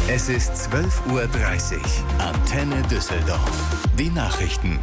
Es ist 12:30 Uhr. Antenne Düsseldorf. Die Nachrichten.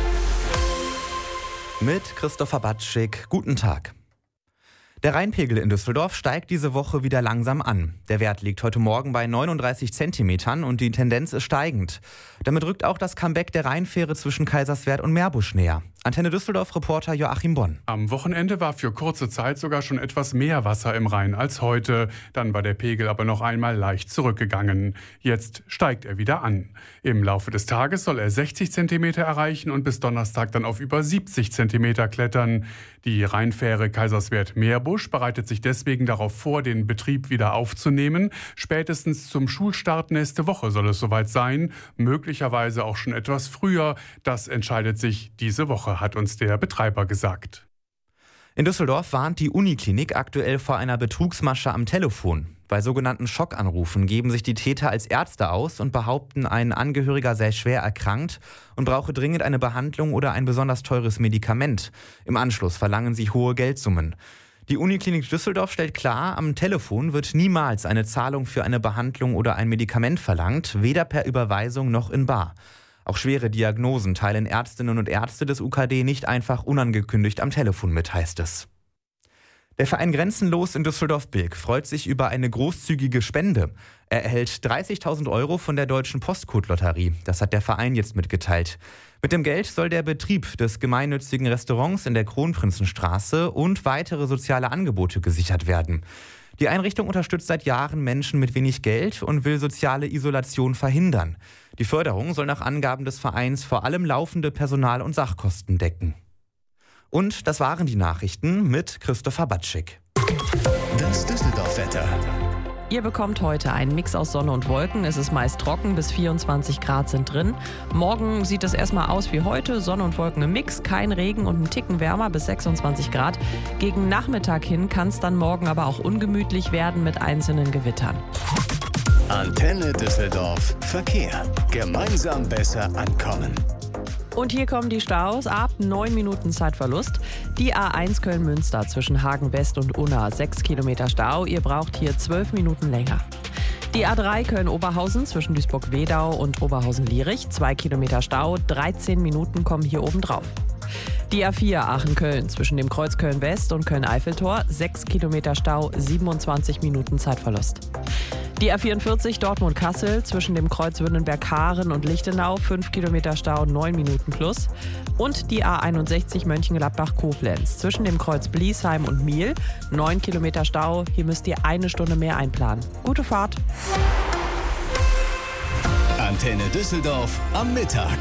Mit Christopher Batschik. Guten Tag. Der Rheinpegel in Düsseldorf steigt diese Woche wieder langsam an. Der Wert liegt heute Morgen bei 39 Zentimetern und die Tendenz ist steigend. Damit rückt auch das Comeback der Rheinfähre zwischen Kaiserswerth und Meerbusch näher. Antenne Düsseldorf-Reporter Joachim Bonn. Am Wochenende war für kurze Zeit sogar schon etwas mehr Wasser im Rhein als heute. Dann war der Pegel aber noch einmal leicht zurückgegangen. Jetzt steigt er wieder an. Im Laufe des Tages soll er 60 Zentimeter erreichen und bis Donnerstag dann auf über 70 Zentimeter klettern. Die Rheinfähre Kaiserswerth-Meerbusch bereitet sich deswegen darauf vor, den Betrieb wieder aufzunehmen. Spätestens zum Schulstart nächste Woche soll es soweit sein. Möglicherweise auch schon etwas früher. Das entscheidet sich diese Woche, hat uns der Betreiber gesagt. In Düsseldorf warnt die Uniklinik aktuell vor einer Betrugsmasche am Telefon. Bei sogenannten Schockanrufen geben sich die Täter als Ärzte aus und behaupten, ein Angehöriger sei schwer erkrankt und brauche dringend eine Behandlung oder ein besonders teures Medikament. Im Anschluss verlangen sie hohe Geldsummen. Die Uniklinik Düsseldorf stellt klar, am Telefon wird niemals eine Zahlung für eine Behandlung oder ein Medikament verlangt, weder per Überweisung noch in bar. Auch schwere Diagnosen teilen Ärztinnen und Ärzte des UKD nicht einfach unangekündigt am Telefon mit, heißt es. Der Verein Grenzenlos in Düsseldorf-Bilk freut sich über eine großzügige Spende. Er erhält 30.000 € von der Deutschen Postcode-Lotterie. Das hat der Verein jetzt mitgeteilt. Mit dem Geld soll der Betrieb des gemeinnützigen Restaurants in der Kronprinzenstraße und weitere soziale Angebote gesichert werden. Die Einrichtung unterstützt seit Jahren Menschen mit wenig Geld und will soziale Isolation verhindern. Die Förderung soll nach Angaben des Vereins vor allem laufende Personal- und Sachkosten decken. Und das waren die Nachrichten mit Christopher Batschik. Das Düsseldorf-Wetter. Ihr bekommt heute einen Mix aus Sonne und Wolken. Es ist meist trocken, bis 24 Grad sind drin. Morgen sieht es erstmal aus wie heute. Sonne und Wolken im Mix, kein Regen und ein Ticken wärmer bis 26 Grad. Gegen Nachmittag hin kann es dann morgen aber auch ungemütlich werden mit einzelnen Gewittern. Antenne Düsseldorf. Verkehr. Gemeinsam besser ankommen. Und hier kommen die Staus ab 9 Minuten Zeitverlust. Die A1 Köln-Münster zwischen Hagen-West und Unna, 6 Kilometer Stau. Ihr braucht hier 12 Minuten länger. Die A3 Köln-Oberhausen zwischen Duisburg-Wedau und Oberhausen-Lierich, 2 Kilometer Stau, 13 Minuten kommen hier oben drauf. Die A4 Aachen-Köln zwischen dem Kreuz Köln-West und Köln-Eiffeltor, 6 Kilometer Stau, 27 Minuten Zeitverlust. Die A44 Dortmund-Kassel zwischen dem Kreuz Württemberg-Haaren und Lichtenau, 5 Kilometer Stau, 9 Minuten plus. Und die A61 Mönchengladbach-Koblenz zwischen dem Kreuz Bliesheim und Miel, 9 Kilometer Stau. Hier müsst ihr eine Stunde mehr einplanen. Gute Fahrt! Antenne Düsseldorf am Mittag.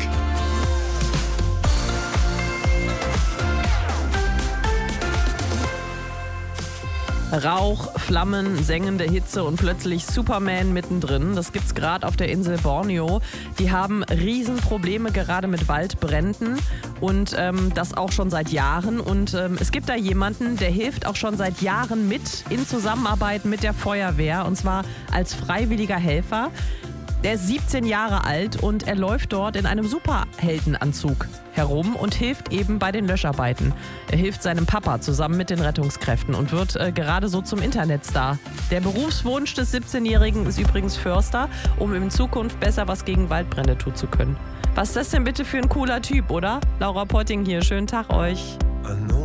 Rauch, Flammen, sengende Hitze und plötzlich Superman mittendrin. Das gibt's gerade auf der Insel Borneo. Die haben Riesenprobleme gerade mit Waldbränden und das auch schon seit Jahren. Und es gibt da jemanden, der hilft auch schon seit Jahren mit in Zusammenarbeit mit der Feuerwehr und zwar als freiwilliger Helfer. Der ist 17 Jahre alt und er läuft dort in einem Superheldenanzug herum und hilft eben bei den Löscharbeiten. Er hilft seinem Papa zusammen mit den Rettungskräften und wird gerade so zum Internetstar. Der Berufswunsch des 17-Jährigen ist übrigens Förster, um in Zukunft besser was gegen Waldbrände tun zu können. Was ist das denn bitte für ein cooler Typ, oder? Laura Potting hier, schönen Tag euch.